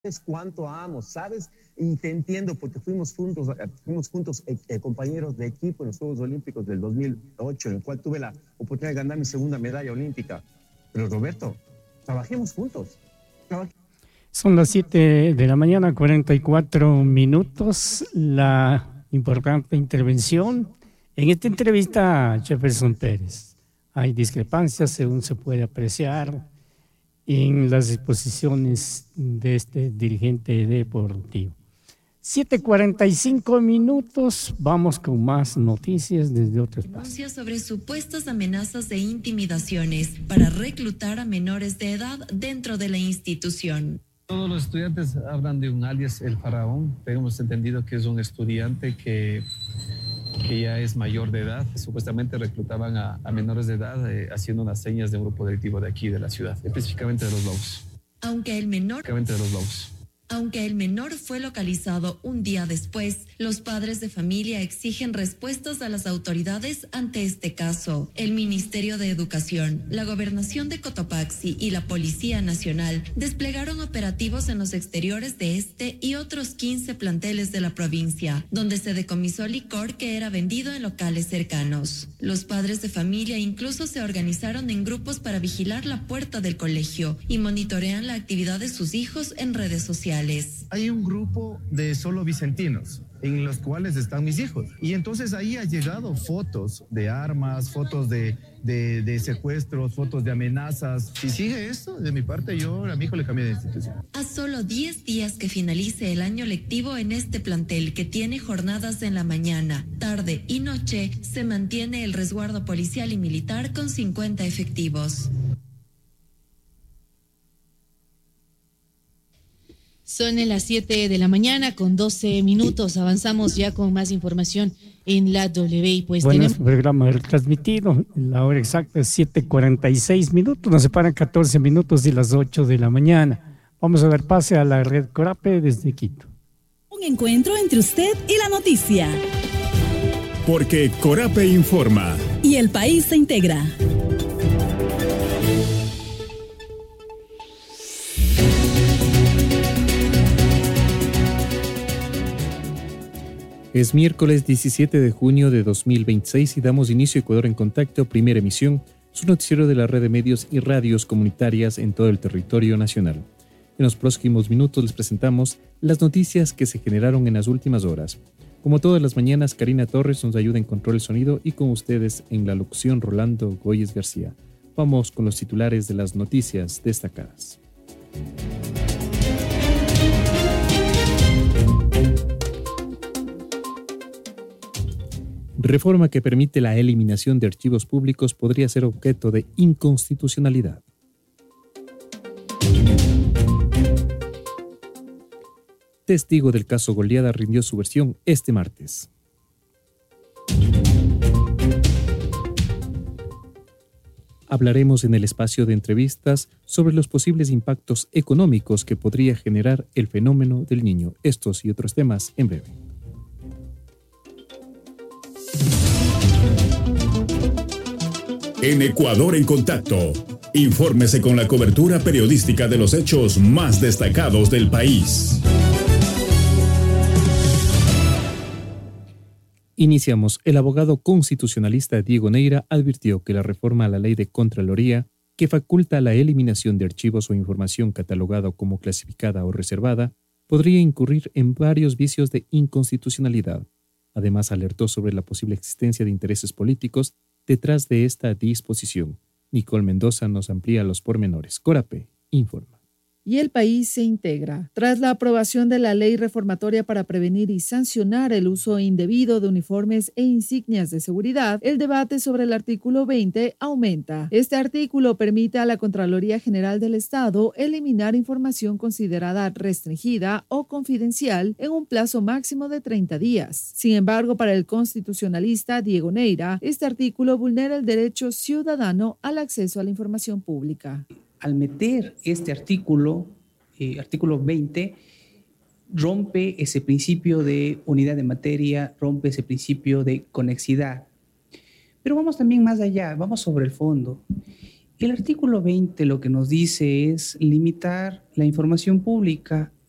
cuánto amo, ¿sabes? Y te entiendo porque fuimos juntos compañeros de equipo en los Juegos Olímpicos del 2008, en el cual tuve la oportunidad de ganar mi segunda medalla olímpica. Pero Roberto, trabajemos juntos. Son las 7 de la mañana, 44 minutos. La importante intervención en esta entrevista a Jefferson Pérez. Hay discrepancias, según se puede apreciar, en las exposiciones de este dirigente deportivo. 7:45 minutos, vamos con más noticias desde otro espacio. Denuncias sobre supuestas amenazas de intimidaciones para reclutar a menores de edad dentro de la institución. Todos los estudiantes hablan de un alias El Faraón, pero hemos entendido que es un estudiante que ya es mayor de edad. Supuestamente reclutaban a menores de edad haciendo unas señas de un grupo delictivo de aquí, de la ciudad, específicamente de Los Lobos. Aunque el menor fue localizado un día después, los padres de familia exigen respuestas a las autoridades ante este caso. El Ministerio de Educación, la Gobernación de Cotopaxi y la Policía Nacional desplegaron operativos en los exteriores de este y otros 15 planteles de la provincia, donde se decomisó licor que era vendido en locales cercanos. Los padres de familia incluso se organizaron en grupos para vigilar la puerta del colegio y monitorean la actividad de sus hijos en redes sociales. Hay un grupo de solo vicentinos en los cuales están mis hijos. Y entonces ahí ha llegado fotos de armas, fotos de secuestros, fotos de amenazas. Si sigue esto, de mi parte, yo a mi hijo le cambié de institución. A solo 10 días que finalice el año lectivo en este plantel, que tiene jornadas en la mañana, tarde y noche, se mantiene el resguardo policial y militar con 50 efectivos. Son las 7 de la mañana con 12 minutos. Avanzamos ya con más información en la W. Y pues tenemos programa retransmitido. La hora exacta es 7:46 minutos. Nos separan 14 minutos de las 8 de la mañana. Vamos a dar pase a la red Corape desde Quito. Un encuentro entre usted y la noticia. Porque Corape informa. Y el país se integra. Es miércoles 17 de junio de 2026 y damos inicio a Ecuador en Contacto, primera emisión, su noticiero de la red de medios y radios comunitarias en todo el territorio nacional. En los próximos minutos les presentamos las noticias que se generaron en las últimas horas. Como todas las mañanas, Karina Torres nos ayuda en control del sonido y con ustedes en la locución Rolando Goyes García. Vamos con los titulares de las noticias destacadas. Reforma que permite la eliminación de archivos públicos podría ser objeto de inconstitucionalidad. Testigo del caso Goliada rindió su versión este martes. Hablaremos en el espacio de entrevistas sobre los posibles impactos económicos que podría generar el fenómeno del Niño. Estos y otros temas en breve. En Ecuador en Contacto, infórmese con la cobertura periodística de los hechos más destacados del país. Iniciamos. El abogado constitucionalista Diego Neira advirtió que la reforma a la ley de Contraloría, que faculta la eliminación de archivos o información catalogada como clasificada o reservada, podría incurrir en varios vicios de inconstitucionalidad. Además, alertó sobre la posible existencia de intereses políticos detrás de esta disposición. Nicole Mendoza nos amplía los pormenores. Corape informa. Y el país se integra. Tras la aprobación de la ley reformatoria para prevenir y sancionar el uso indebido de uniformes e insignias de seguridad, el debate sobre el artículo 20 aumenta. Este artículo permite a la Contraloría General del Estado eliminar información considerada restringida o confidencial en un plazo máximo de 30 días. Sin embargo, para el constitucionalista Diego Neira, este artículo vulnera el derecho ciudadano al acceso a la información pública. Al meter este artículo 20, rompe ese principio de unidad de materia, rompe ese principio de conexidad. Pero vamos también más allá, vamos sobre el fondo. El artículo 20 lo que nos dice es limitar la información pública